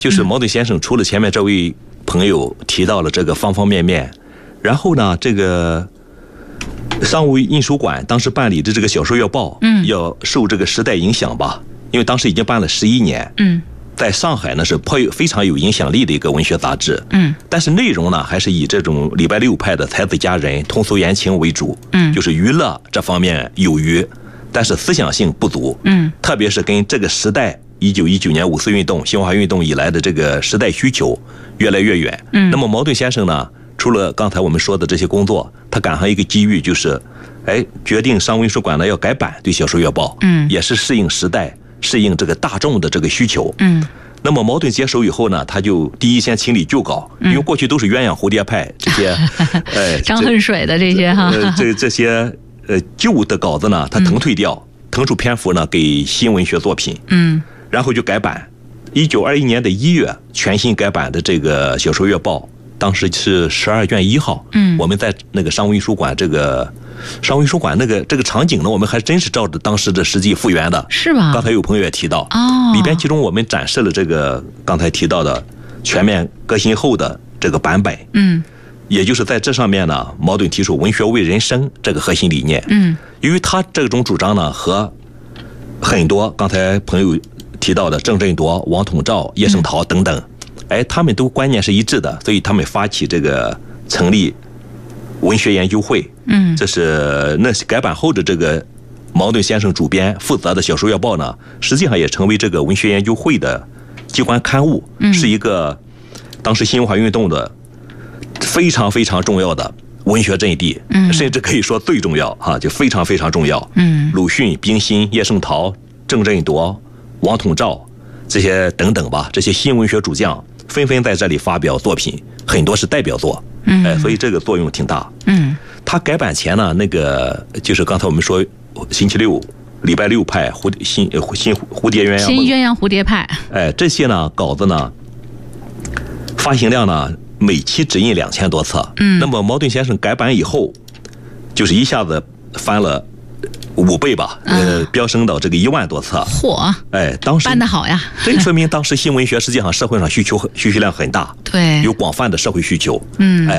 就是茅盾先生除了前面这位朋友提到了这个方方面面，然后呢，这个商务印书馆当时办理的这个小说月报，要受这个时代影响吧，因为当时已经办了11年，在上海呢是非常有影响力的一个文学杂志，但是内容呢还是以这种礼拜六派的才子佳人、通俗言情为主，就是娱乐这方面有余，但是思想性不足，特别是跟这个时代1919年5四运动、新文化运动以来的这个时代需求越来越远。那么茅盾先生呢，除了刚才我们说的这些工作，他赶上一个机遇，就是决定商务印书馆呢要改版对小说月报，也是适应时代、适应这个大众的这个需求。那么茅盾接手以后呢，他就第一先清理旧稿，因为过去都是鸳鸯蝴蝶派这些张恨水的这些哈， 这些旧的稿子呢，他腾退掉，腾出篇幅呢给新文学作品，然后就改版。1921年的1月，全新改版的这个小说月报，当时是12卷1号。我们在那个商务印书馆这个这个场景呢，我们还真是照着当时的实际复原的， 是吧？ 刚才有朋友也提到，里边其中我们展示了这个刚才提到的全面革新后的这个版本，也就是在这上面呢，茅盾提出文学为人生这个核心理念，因为他这种主张呢和很多刚才朋友提到的郑振铎、王统照、叶圣陶等等，他们都观念是一致的，所以他们发起这个成立文学研究会，这是那改版后的这个茅盾先生主编负责的小说月报呢，实际上也成为这个文学研究会的机关刊物，是一个当时新文化运动的非常非常重要的文学阵地，甚至可以说最重要就非常非常重要。鲁迅、冰心、叶圣陶、郑振铎、王统照这些等等吧，这些新文学主将纷纷在这里发表作品，很多是代表作，所以这个作用挺大。他改版前呢，那个就是刚才我们说星期六、礼拜六派新蝴蝶鸳鸯、 新鸳鸯蝴蝶派， 这些呢稿子呢，发行量呢每期只印2000多册。那么茅盾先生改版以后，就是一下子翻了5倍吧，飙升到这个1万多册。 嚯！ 当时办得好呀！ 这说明当时新文学实际上社会上需求量很大， 对， 有广泛的社会需求。